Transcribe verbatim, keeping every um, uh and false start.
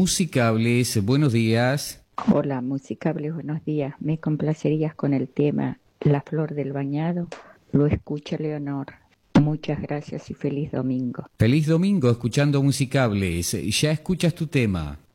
Musicables, buenos días. Hola, Musicables, buenos días. Me complacerías con el tema La Flor del Bañado. Lo escucha Leonor. Muchas gracias y feliz domingo. Feliz domingo escuchando Musicables. Ya escuchas tu tema.